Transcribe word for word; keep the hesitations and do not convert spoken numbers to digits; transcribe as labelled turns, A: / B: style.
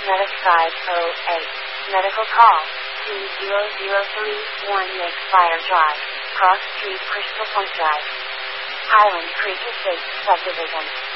A: Medic five oh eight. Medical call. two zero zero three one Make Fire Drive. Cross Street Crystal Point Drive. Highland Creek Estates Subdivision.